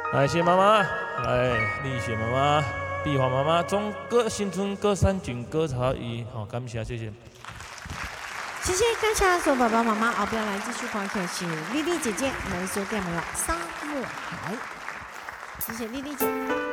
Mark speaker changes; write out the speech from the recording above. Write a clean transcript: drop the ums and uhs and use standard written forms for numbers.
Speaker 1: 来，谢妈妈，来，丽雪妈妈，碧华妈妈，中歌新村歌三军歌茶一，好，感谢，谢谢。
Speaker 2: 谢谢感谢所有爸爸妈妈，后边来继续观看是丽丽姐姐来说电话了《沙漠海》，谢谢丽丽姐。